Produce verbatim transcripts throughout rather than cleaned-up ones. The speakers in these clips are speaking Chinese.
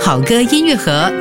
好歌音乐盒。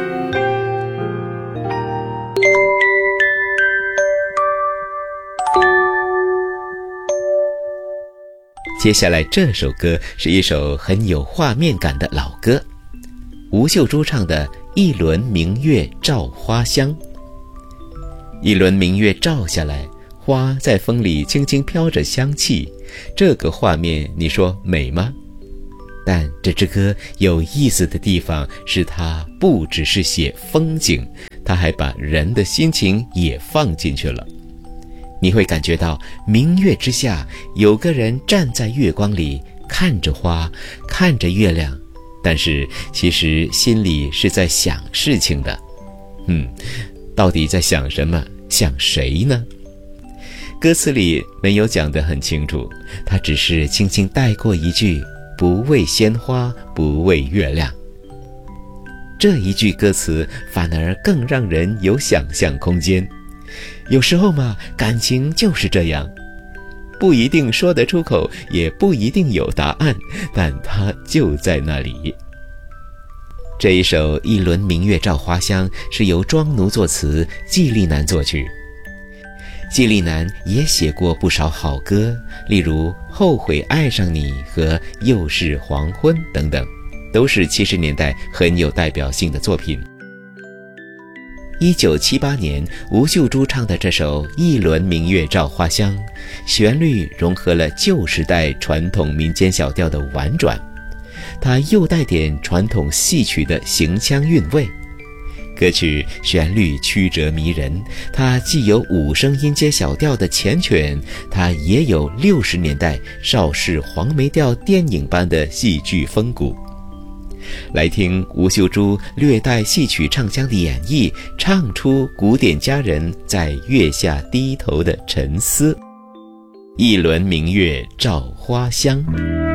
接下来这首歌是一首很有画面感的老歌，吴秀珠唱的《一轮明月照花香》。一轮明月照下来，花在风里轻轻飘着香气，这个画面你说美吗？但这支歌有意思的地方是，它不只是写风景，它还把人的心情也放进去了。你会感觉到明月之下有个人站在月光里，看着花，看着月亮，但是其实心里是在想事情的。嗯，到底在想什么？想谁呢？歌词里没有讲得很清楚，他只是轻轻带过一句，不为鲜花，不为月亮。这一句歌词反而更让人有想象空间。有时候嘛，感情就是这样，不一定说得出口，也不一定有答案，但它就在那里。这一首《一轮明月照花香》是由庄奴作词，纪丽南作曲。纪丽南也写过不少好歌，例如《后悔爱上你》和《又是黄昏》等等，都是七十年代很有代表性的作品。一九七八年，吴秀珠唱的这首《一轮明月照花香》，旋律融合了旧时代传统民间小调的婉转，它又带点传统戏曲的行腔韵味。歌曲旋律曲折迷人，它既有五声音阶小调的缱绻，它也有六十年代邵氏黄梅调电影般的戏剧风骨。来听吴秀珠略带戏曲唱腔的演绎，唱出古典佳人在月下低头的沉思。一轮明月照花香。